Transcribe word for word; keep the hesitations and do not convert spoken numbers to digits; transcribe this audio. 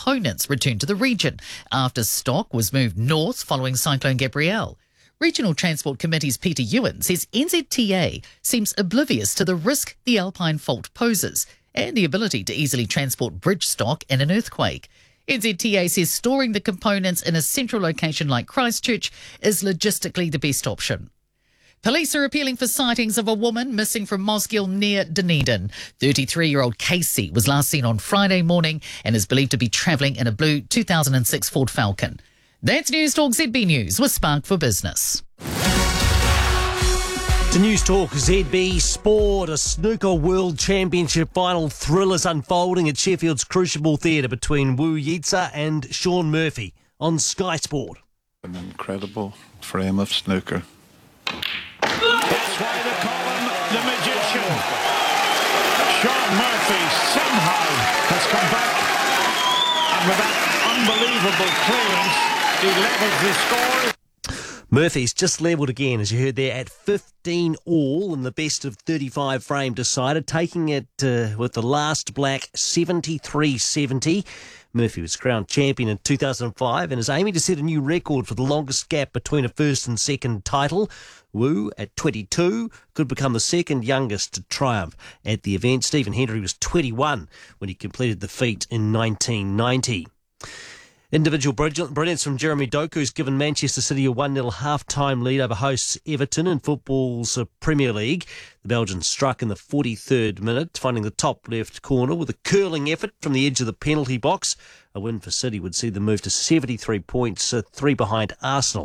components returned to the region after stock was moved north following Cyclone Gabrielle. Regional Transport Committee's Peter Ewan says N Z T A seems oblivious to the risk the Alpine Fault poses and the ability to easily transport bridge stock in an earthquake. N Z T A says storing the components in a central location like Christchurch is logistically the best option. Police are appealing for sightings of a woman missing from Mosgiel near Dunedin. thirty-three-year-old Casey was last seen on Friday morning and is believed to be travelling in a blue two thousand six Ford Falcon. That's News Talk Z B News with Spark for Business. To News Talk Z B Sport, a snooker world championship final thrill is unfolding at Sheffield's Crucible Theatre between Wu Yitsa and Sean Murphy on Sky Sport. An incredible frame of snooker. That's why they call him the magician. Sean Murphy somehow has come back, and with that unbelievable clearance, he levels the score. Murphy's just levelled again, as you heard there, at fifteen all in the best of thirty-five frame decided, taking it uh, with the last black seventy-three seventy. Murphy was crowned champion in two thousand five and is aiming to set a new record for the longest gap between a first and second title. Wu, at twenty-two, could become the second youngest to triumph at the event. Stephen Hendry was twenty-one when he completed the feat in nineteen ninety. Individual brilliance from Jeremy Doku has given Manchester City a one nil half-time lead over hosts Everton in football's Premier League. The Belgians struck in the forty-third minute, finding the top left corner with a curling effort from the edge of the penalty box. A win for City would see them move to seventy-three points, uh, three behind Arsenal.